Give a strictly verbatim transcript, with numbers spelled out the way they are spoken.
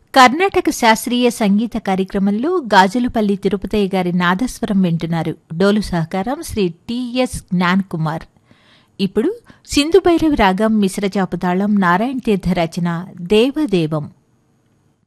కర్ణాటక శాస్త్రీయ సంగీత కార్యక్రమంలో గాజులపల్లి తిరుపతయ్య గారి నాదస్వరం వింటున్నారు. డోలు సహకారం శ్రీ టిఎస్ జ్ఞాన్ కుమార్. ఇప్పుడు సింధుభైరవి రాగం మిశ్రజాపు తాళం నారాయణ తీర్థ రచన దేవదేవం.